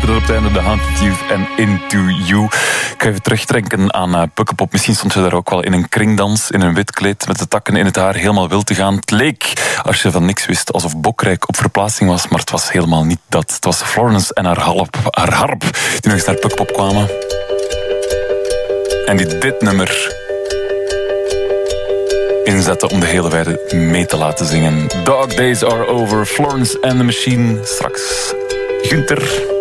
later op het einde The Haunted Youth en Into You. Ik ga even terugdenken aan Pukkelpop. Misschien stond je daar ook wel in een kringdans, in een wit kleed, met de takken in het haar, helemaal wild te gaan. Het leek, als je van niks wist, alsof Bokrijk op verplaatsing was, maar het was helemaal niet dat. Het was Florence en haar harp die nog eens naar Pukkelpop kwamen. En die dit nummer inzetten om de hele wereld mee te laten zingen. Dog Days Are Over, Florence and the Machine. Straks Günther.